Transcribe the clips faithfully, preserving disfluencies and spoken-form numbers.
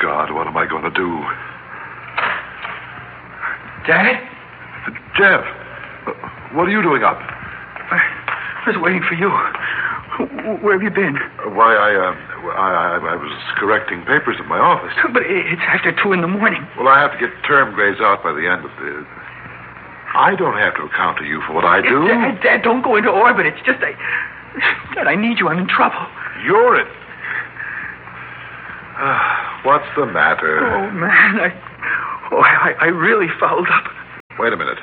God, what am I going to do? Dad? Jeff, what are you doing up? I was waiting for you. Where have you been? Why, I, uh, I, I, I was correcting papers at my office. But it's after two in the morning. Well, I have to get term grades out by the end of the... I don't have to account to you for what I do. Dad, Dad, don't go into orbit. It's just I... Dad, I need you. I'm in trouble. You're in... Uh, what's the matter? Oh, man, I... Oh, I, I really fouled up. Wait a minute.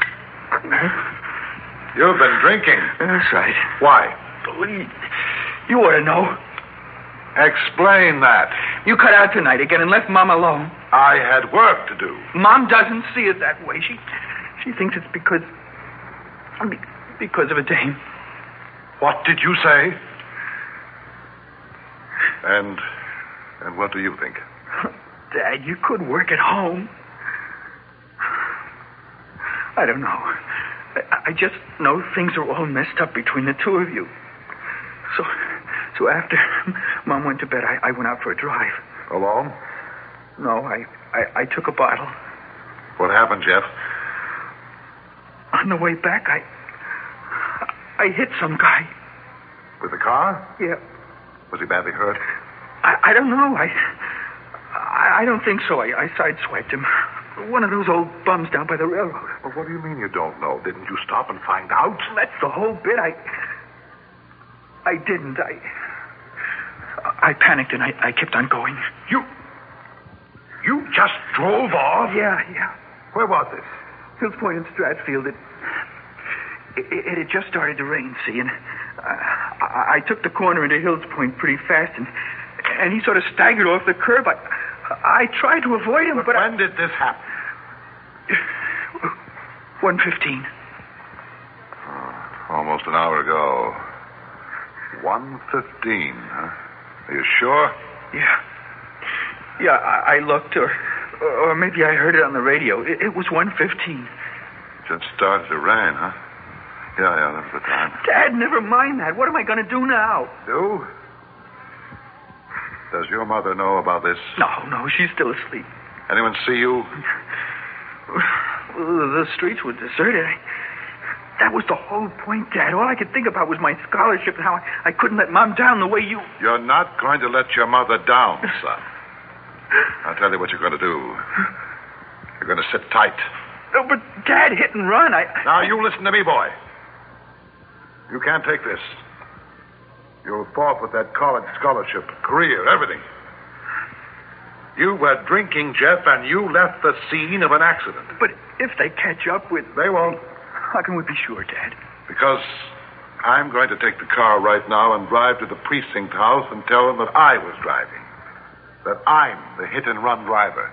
You've been drinking. That's right. Why? You ought to know. Explain that. You cut out tonight again and left Mom alone. I had work to do. Mom doesn't see it that way. She she thinks it's because... because of a dame. What did you say? And... and what do you think? Dad, you could work at home. I don't know. I, I just know things are all messed up between the two of you. So, so after Mom went to bed, I, I went out for a drive. Alone? No, I, I, I took a bottle. What happened, Jeff? On the way back, I, I hit some guy. With the car? Yeah. Was he badly hurt? I, I don't know. I, I, I don't think so. I, I sideswiped him. One of those old bums down by the railroad. Well, what do you mean you don't know? Didn't you stop and find out? That's the whole bit. I... I didn't. I... I panicked and I, I kept on going. You... You just drove off? Yeah, yeah. Where was this? Hills Point in Stratfield. It... It, it had just started to rain, see, and... I, I, I took the corner into Hills Point pretty fast, and... And he sort of staggered off the curb. I... I tried to avoid him, but... but when I... did this happen? one fifteen. Oh, almost an hour ago. one fifteen, huh? Are you sure? Yeah. Yeah, I, I looked, or, or maybe I heard it on the radio. It, it was one fifteen. Just started to rain, huh? Yeah, yeah, that's the time. Dad, never mind that. What am I going to do now? Do? Does your mother know about this? No, no, she's still asleep. Anyone see you? The streets were deserted. I, that was the whole point, Dad. All I could think about was my scholarship and how I, I couldn't let Mom down the way you... You're not going to let your mother down, son. I'll tell you what you're going to do. You're going to sit tight. Oh, but Dad, hit and run. I... Now, you listen to me, boy. You can't take this. You fought with that college scholarship, career, everything. You were drinking, Jeff, and you left the scene of an accident. But if they catch up with... They won't. How can we be sure, Dad? Because I'm going to take the car right now and drive to the precinct house and tell them that I was driving. That I'm the hit-and-run driver.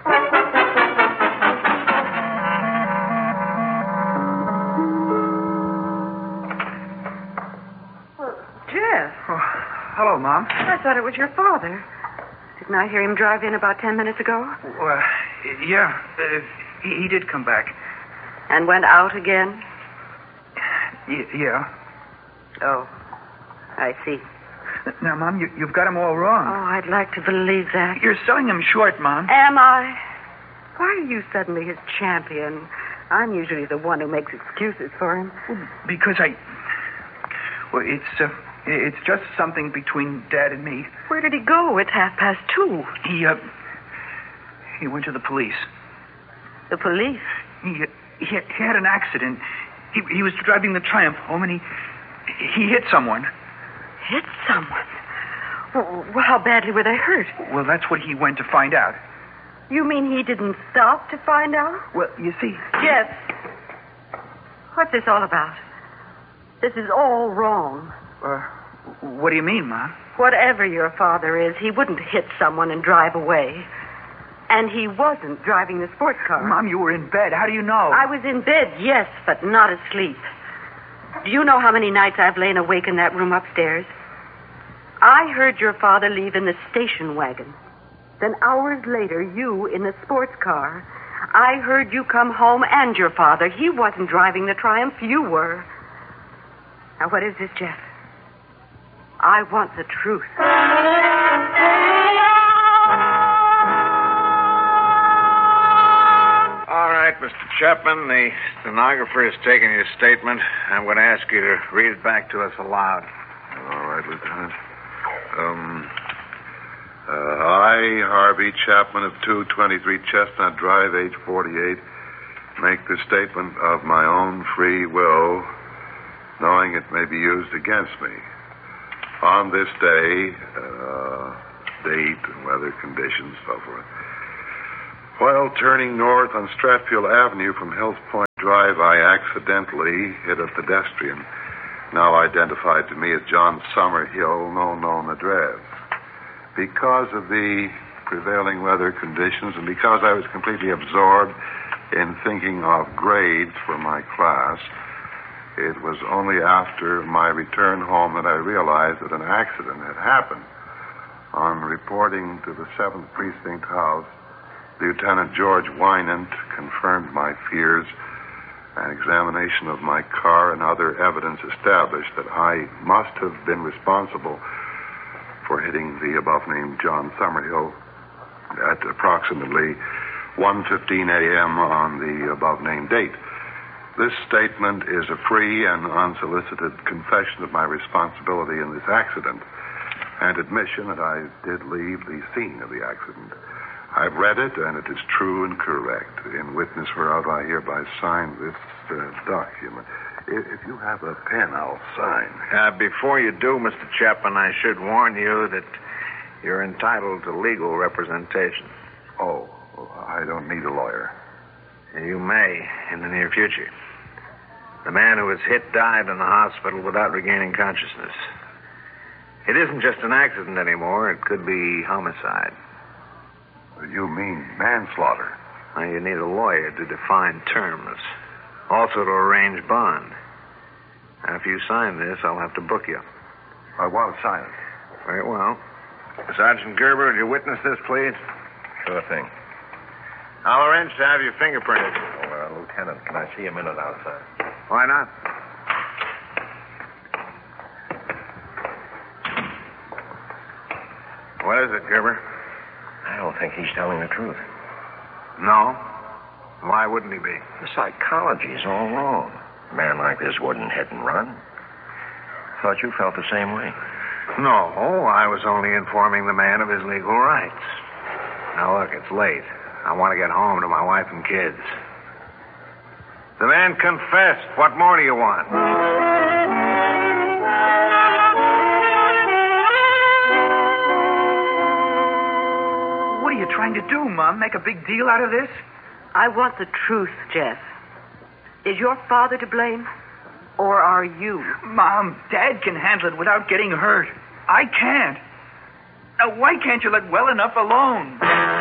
Jeff. Oh, hello, Mom. I thought it was your father. Didn't I hear him drive in about ten minutes ago? Well, yeah. Uh, he, he did come back. And went out again? Y- yeah. Oh, I see. Now, Mom, you, you've got him all wrong. Oh, I'd like to believe that. You're selling him short, Mom. Am I? Why are you suddenly his champion? I'm usually the one who makes excuses for him. Well, because I... Well, it's, uh, it's just something between Dad and me. Where did he go? It's half past two. He, uh... He went to the police. The police? He, uh, he, he had an accident. He, he was driving the Triumph home, and he... He hit someone. Hit someone? Well, well, how badly were they hurt? Well, that's what he went to find out. You mean he didn't stop to find out? Well, you see... Jeff, what's this all about? This is all wrong. Uh, what do you mean, Mom? Whatever your father is, he wouldn't hit someone and drive away. And he wasn't driving the sports car. Mom, you were in bed. How do you know? I was in bed, yes, but not asleep. Do you know how many nights I've lain awake in that room upstairs? I heard your father leave in the station wagon. Then hours later, you in the sports car. I heard you come home and your father. He wasn't driving the Triumph. You were. Now, what is this, Jeff? I want the truth. Chapman, the stenographer has taken your statement. I'm going to ask you to read it back to us aloud. All right, Lieutenant. Um, uh, I, Harvey Chapman of two twenty-three Chestnut Drive, age forty-eight, make the statement of my own free will, knowing it may be used against me. On this day, uh, date, weather conditions, so forth. While turning north on Stratfield Avenue from Hills Point Drive, I accidentally hit a pedestrian, now identified to me as John Summerhill, no known address. Because of the prevailing weather conditions and because I was completely absorbed in thinking of grades for my class, it was only after my return home that I realized that an accident had happened. On reporting to the seventh Precinct House, Lieutenant George Wynant confirmed my fears. An examination of my car and other evidence established that I must have been responsible for hitting the above-named John Summerhill at approximately one fifteen a.m. on the above-named date. This statement is a free and unsolicited confession of my responsibility in this accident and admission that I did leave the scene of the accident. I've read it, and it is true and correct. In witness whereof, I hereby sign this uh, document. If, if you have a pen, I'll sign. Uh, before you do, Mister Chapman, I should warn you that you're entitled to legal representation. Oh, I don't need a lawyer. You may in the near future. The man who was hit died in the hospital without regaining consciousness. It isn't just an accident anymore. It could be homicide. You mean manslaughter? Well, you need a lawyer to define terms. Also to arrange bond. After you sign this, I'll have to book you. I want to sign it. Very well. Sergeant Gerber, will you witness this, please? Sure thing. I'll arrange to have you fingerprinted. Oh, uh, Lieutenant, can I see a minute outside? Why not? What is it, Gerber? I don't think he's telling the truth. No? Why wouldn't he be? The psychology is all wrong. A man like this wouldn't hit and run. Thought you felt the same way. No, I was only informing the man of his legal rights. Now, look, it's late. I want to get home to my wife and kids. The man confessed. What more do you want? What are you trying to do, Mom? Make a big deal out of this? I want the truth, Jeff. Is your father to blame? Or are you? Mom, Dad can handle it without getting hurt. I can't. Now, why can't you let well enough alone?